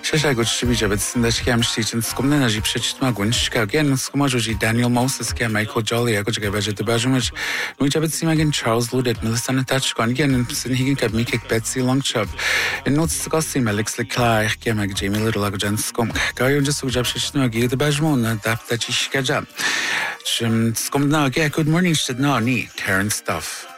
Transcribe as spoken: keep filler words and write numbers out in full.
Shisha go shibija but sin the scam stitch and scum na ji przecież ma gunszka again skumajo ji Daniel Moses scam Michael Jolly go ga baje to bajumaj no jabet sim again Charles Ludet Melissa touch gon again and sin higin kab Mick Betsy Longchub and not discussing Alex Leclerc scam Jamie Little like Jan scum ga yo just jab przecież no gi the bajmon that that ci shkaja Scum na ga good morning should no ni Karen stuff